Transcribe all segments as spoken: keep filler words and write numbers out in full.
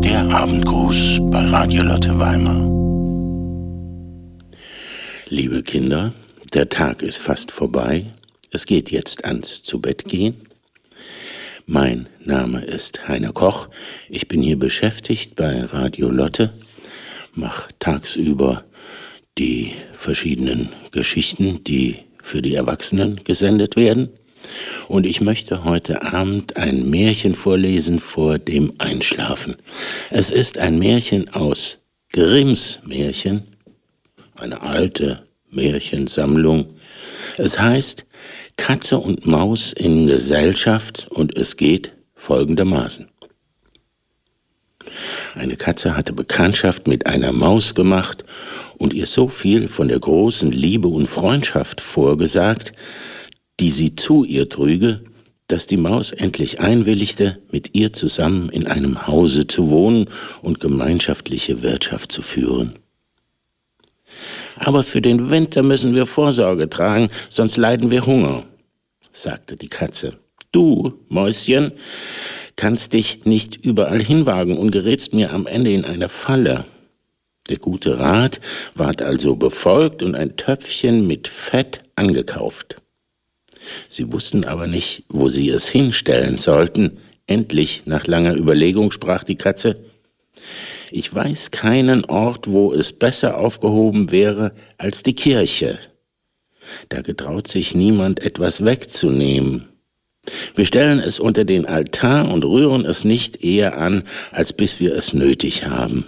Der Abendgruß bei Radio Lotte Weimar. Liebe Kinder, der Tag ist fast vorbei. Es geht jetzt ans Zubettgehen. Mein Name ist Heiner Koch. Ich bin hier beschäftigt bei Radio Lotte, mache tagsüber die verschiedenen Geschichten, die für die Erwachsenen gesendet werden. Und ich möchte heute Abend ein Märchen vorlesen vor dem Einschlafen. Es ist ein Märchen aus Grimms Märchen, eine alte Märchensammlung. Es heißt Katze und Maus in Gesellschaft und es geht folgendermaßen. Eine Katze hatte Bekanntschaft mit einer Maus gemacht und ihr so viel von der großen Liebe und Freundschaft vorgesagt, die sie zu ihr trüge, dass die Maus endlich einwilligte, mit ihr zusammen in einem Hause zu wohnen und gemeinschaftliche Wirtschaft zu führen. Aber für den Winter müssen wir Vorsorge tragen, sonst leiden wir Hunger, sagte die Katze. Du, Mäuschen, kannst dich nicht überall hinwagen und gerätst mir am Ende in eine Falle. Der gute Rat ward also befolgt und ein Töpfchen mit Fett angekauft. Sie wussten aber nicht, wo sie es hinstellen sollten. Endlich, nach langer Überlegung, sprach die Katze: Ich weiß keinen Ort, wo es besser aufgehoben wäre als die Kirche. Da getraut sich niemand, etwas wegzunehmen. Wir stellen es unter den Altar und rühren es nicht eher an, als bis wir es nötig haben.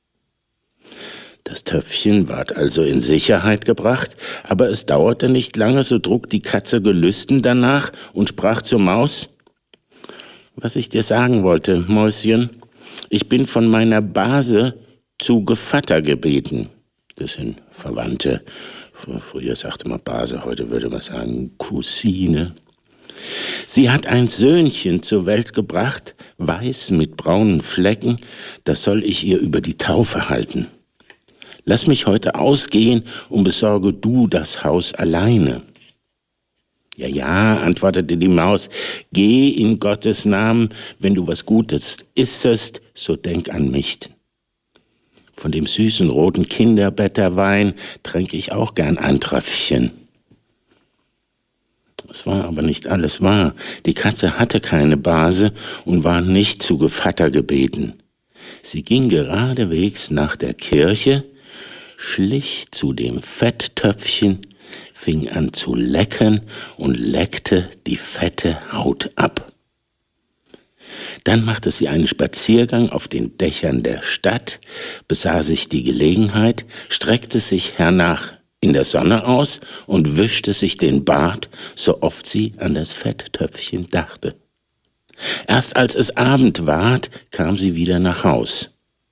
Das Töpfchen ward also in Sicherheit gebracht, aber es dauerte nicht lange, so trug die Katze gelüsten danach und sprach zur Maus: Was ich dir sagen wollte, Mäuschen, ich bin von meiner Base zu Gevatter gebeten. Das sind Verwandte. Früher sagte man Base, heute würde man sagen Cousine. Sie hat ein Söhnchen zur Welt gebracht, weiß mit braunen Flecken, das soll ich ihr über die Taufe halten. Lass mich heute ausgehen und besorge du das Haus alleine. Ja, ja, antwortete die Maus, geh in Gottes Namen, wenn du was Gutes issest, so denk an mich. Von dem süßen roten Kinderbetterwein tränke ich auch gern ein Tröpfchen. Es war aber nicht alles wahr. Die Katze hatte keine Base und war nicht zu Gevatter gebeten. Sie ging geradewegs nach der Kirche, schlich zu dem Fetttöpfchen, fing an zu lecken und leckte die fette Haut ab. Dann machte sie einen Spaziergang auf den Dächern der Stadt, besah sich die Gelegenheit, streckte sich hernach in der Sonne aus und wischte sich den Bart, so oft sie an das Fetttöpfchen dachte. Erst als es Abend ward, kam sie wieder nach Haus.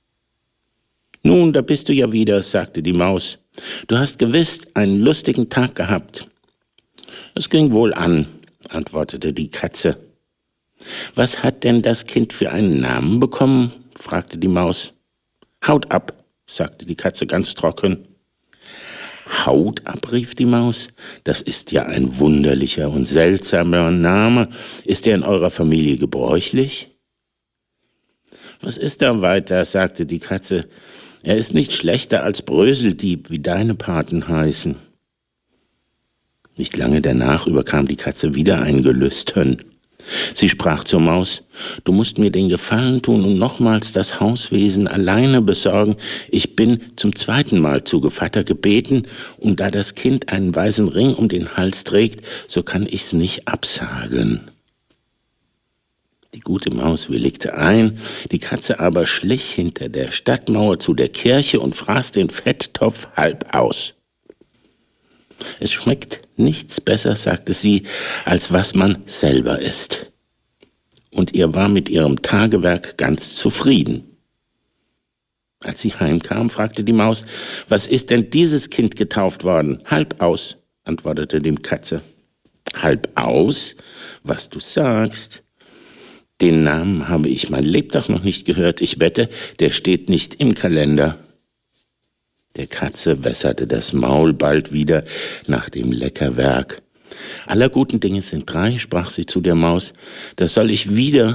»Nun, da bist du ja wieder«, sagte die Maus. »Du hast gewiss einen lustigen Tag gehabt.« »Es ging wohl an«, antwortete die Katze. »Was hat denn das Kind für einen Namen bekommen?« fragte die Maus. »Haut ab«, sagte die Katze ganz trocken. »Haut ab«, rief die Maus. »Das ist ja ein wunderlicher und seltsamer Name. Ist er in eurer Familie gebräuchlich?« »Was ist da weiter?«, sagte die Katze. »Er ist nicht schlechter als Bröseldieb, wie deine Paten heißen.« Nicht lange danach überkam die Katze wieder ein Gelüstern. Sie sprach zur Maus: »Du musst mir den Gefallen tun und nochmals das Hauswesen alleine besorgen. Ich bin zum zweiten Mal zu Gevatter gebeten, und da das Kind einen weißen Ring um den Hals trägt, so kann ich's nicht absagen.« Die gute Maus willigte ein, die Katze aber schlich hinter der Stadtmauer zu der Kirche und fraß den Fetttopf halb aus. »Es schmeckt nichts besser«, sagte sie, »als was man selber isst.« Und ihr war mit ihrem Tagewerk ganz zufrieden. Als sie heimkam, fragte die Maus: »Was ist denn dieses Kind getauft worden?« »Halb aus«, antwortete die Katze. »Halb aus? Was du sagst. Den Namen habe ich mein Lebtag noch nicht gehört. Ich wette, der steht nicht im Kalender.« Der Katze wässerte das Maul bald wieder nach dem Leckerwerk. »Aller guten Dinge sind drei«, sprach sie zu der Maus. »Das soll ich wieder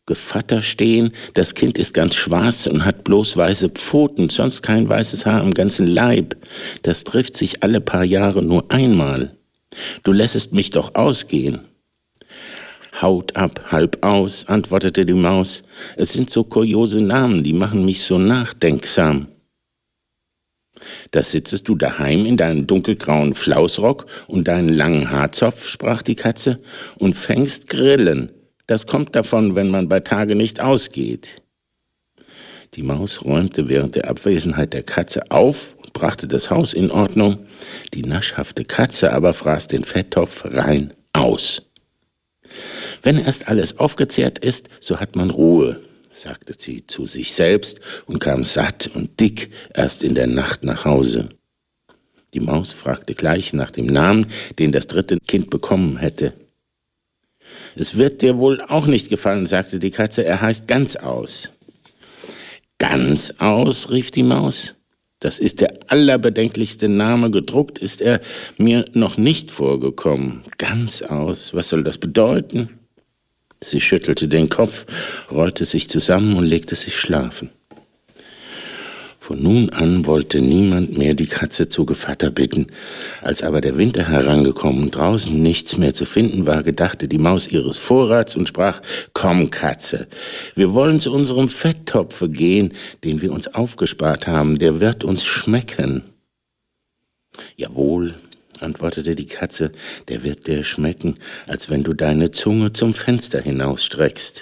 Gevatter stehen, das Kind ist ganz schwarz und hat bloß weiße Pfoten, sonst kein weißes Haar am ganzen Leib. Das trifft sich alle paar Jahre nur einmal. Du lässest mich doch ausgehen. Haut ab, halb aus, antwortete die Maus. Es sind so kuriose Namen, die machen mich so nachdenksam. Da sitzest du daheim in deinem dunkelgrauen Flausrock und deinen langen Haarzopf, sprach die Katze, und fängst Grillen. Das kommt davon, wenn man bei Tage nicht ausgeht. Die Maus räumte während der Abwesenheit der Katze auf und brachte das Haus in Ordnung. Die naschhafte Katze aber fraß den Fetttopf rein aus. Wenn erst alles aufgezehrt ist, so hat man Ruhe, sagte sie zu sich selbst und kam satt und dick erst in der Nacht nach Hause. Die Maus fragte gleich nach dem Namen, den das dritte Kind bekommen hätte. Es wird dir wohl auch nicht gefallen, sagte die Katze, er heißt Ganzaus. Ganzaus, rief die Maus. Das ist der allerbedenklichste Name, gedruckt ist er mir noch nicht vorgekommen. Ganzaus, was soll das bedeuten? Sie schüttelte den Kopf, rollte sich zusammen und legte sich schlafen. Von nun an wollte niemand mehr die Katze zu Gevatter bitten. Als aber der Winter herangekommen und draußen nichts mehr zu finden war, gedachte die Maus ihres Vorrats und sprach, komm Katze, wir wollen zu unserem Fetttopfe gehen, den wir uns aufgespart haben, der wird uns schmecken. Jawohl, antwortete die Katze, der wird dir schmecken, als wenn du deine Zunge zum Fenster hinausstreckst.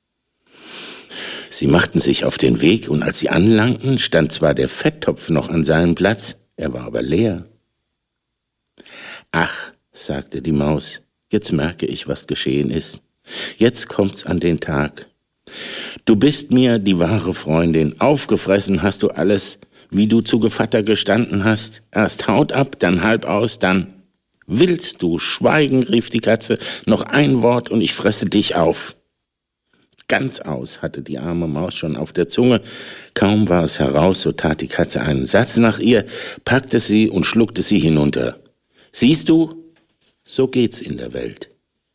Sie machten sich auf den Weg, und als sie anlangten, stand zwar der Fetttopf noch an seinem Platz, er war aber leer. Ach, sagte die Maus, jetzt merke ich, was geschehen ist. Jetzt kommt's an den Tag. Du bist mir die wahre Freundin, aufgefressen hast du alles, wie du zu Gevatter gestanden hast. Erst Haut ab, dann halb aus, dann... Willst du schweigen, rief die Katze, noch ein Wort und ich fresse dich auf. Ganz aus hatte die arme Maus schon auf der Zunge. Kaum war es heraus, so tat die Katze einen Satz nach ihr, packte sie und schluckte sie hinunter. Siehst du, so geht's in der Welt.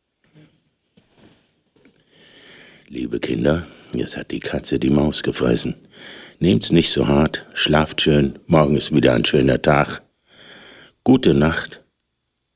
Liebe Kinder, jetzt hat die Katze die Maus gefressen. Nehmt's nicht so hart, schlaft schön, morgen ist wieder ein schöner Tag. Gute Nacht.